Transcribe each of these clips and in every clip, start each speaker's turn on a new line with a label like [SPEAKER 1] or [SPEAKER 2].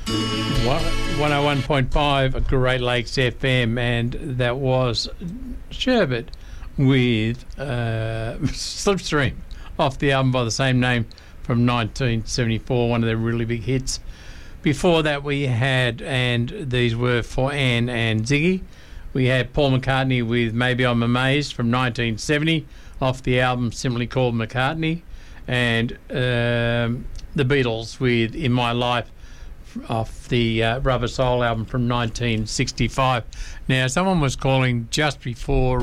[SPEAKER 1] 101.5 Great Lakes FM, and that was Sherbet with Slipstream off the album by the same name from 1974, one of their really big hits. Before that we had, and these were for Anne and Ziggy, we had Paul McCartney with Maybe I'm Amazed from 1970 off the album simply called McCartney, and the Beatles with In My Life off the Rubber Soul album from 1965. Now, someone was calling just before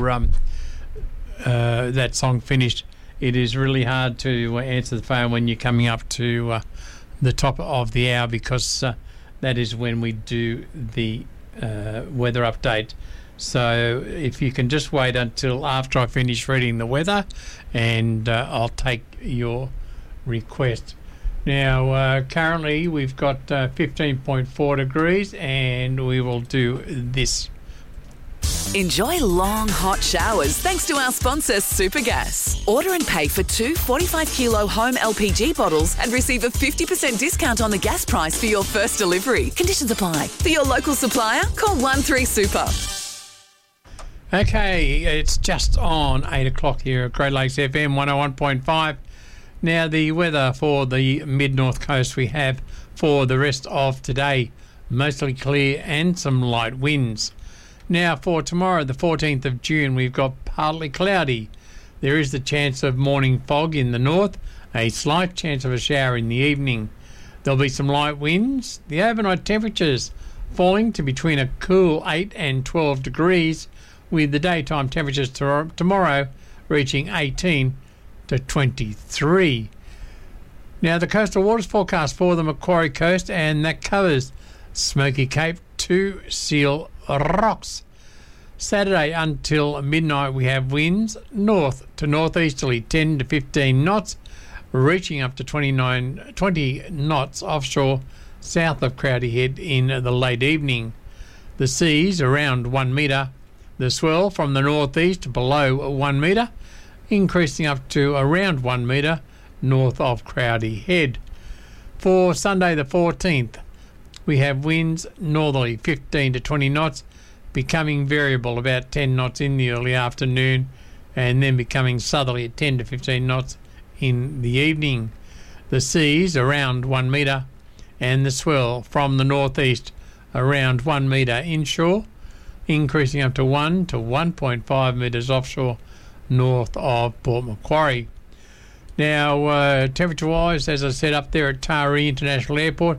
[SPEAKER 1] that song finished. It is really hard to answer the phone when you're coming up to the top of the hour, because that is when we do the weather update. So if you can just wait until after I finish reading the weather, and I'll take your request. Now, currently we've got 15.4 degrees, and we will do this.
[SPEAKER 2] Enjoy long, hot showers thanks to our sponsor, Supergas. Order and pay for 2 45-kilo home LPG bottles and receive a 50% discount on the gas price for your first delivery. Conditions apply. For your local supplier, call 13Super.
[SPEAKER 1] Okay, it's just on 8 o'clock here at Great Lakes FM 101.5. Now, the weather for the mid-north coast we have for the rest of today, mostly clear and some light winds. Now, for tomorrow, the 14th of June, we've got partly cloudy. There is the chance of morning fog in the north, a slight chance of a shower in the evening. There'll be some light winds. The overnight temperatures falling to between a cool 8 and 12 degrees, with the daytime temperatures tomorrow reaching 18 to 23. Now, the coastal waters forecast for the Macquarie Coast, and that covers Smoky Cape to Seal Rocks. Saturday until midnight we have winds north to northeasterly 10 to 15 knots, reaching up to 20 knots offshore south of Crowdy Head in the late evening. The seas around 1 metre. The swell from the northeast below 1 metre, increasing up to around 1 metre north of Crowdy Head. For Sunday the 14th, we have winds northerly 15 to 20 knots, becoming variable about 10 knots in the early afternoon, and then becoming southerly at 10 to 15 knots in the evening. The seas around 1 metre, and the swell from the northeast around 1 metre inshore, increasing up to 1 to 1.5 metres offshore north of Port Macquarie. Now, temperature-wise, as I said, up there at Taree International Airport,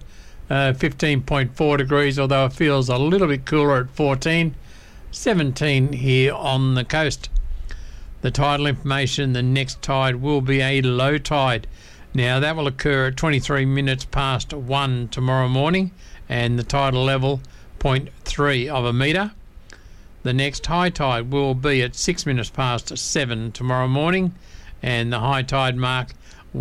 [SPEAKER 1] 15.4 degrees, although it feels a little bit cooler at 14, 17 here on the coast. The tidal information, the next tide will be a low tide. Now, that will occur at 23 minutes past 1 tomorrow morning, and the tidal level 0.3 of a metre. The next high tide will be at 6 minutes past 7 tomorrow morning, and the high tide mark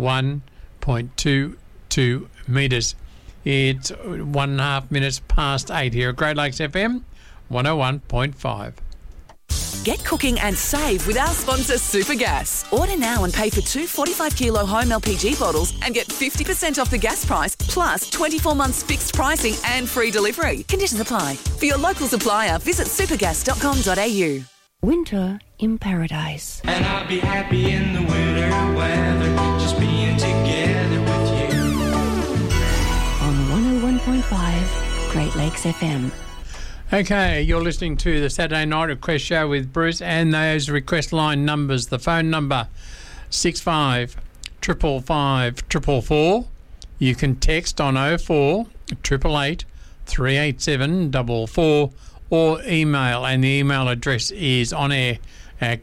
[SPEAKER 1] 1.22 metres. It's 1.5 minutes past 8 here at Great Lakes FM 101.5.
[SPEAKER 2] Get cooking and save with our sponsor, Supergas. Order now and pay for 2 45-kilo home LPG bottles and get 50% off the gas price, plus 24 months fixed pricing and free delivery. Conditions apply. For your local supplier, visit supergas.com.au.
[SPEAKER 3] Winter in Paradise.
[SPEAKER 4] And I'll be happy in the winter weather, just being together with you.
[SPEAKER 3] On 101.5 Great Lakes FM.
[SPEAKER 1] Okay, you're listening to the Saturday Night Request Show with Bruce, and those request line numbers. The phone number 65 555 444. You can text on 04 888 387 44, or email, and the email address is on air at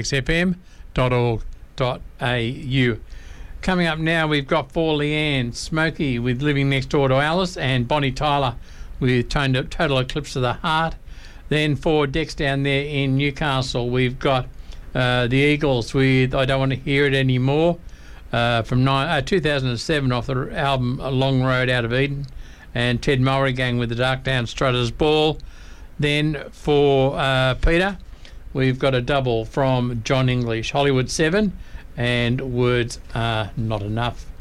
[SPEAKER 1] greatlakesfm.org.au. Coming up now, we've got for Leanne Smokey with Living Next Door to Alice, and Bonnie Tyler with Total Eclipse of the Heart. Then for Dex down there in Newcastle, we've got the Eagles with I Don't Want to Hear It Anymore from 2007 off the album A Long Road Out of Eden, and Ted Mulry Gang with the Dark Down Strutters Ball. Then for Peter, we've got a double from John English, Hollywood 7, and Words Are Not Enough.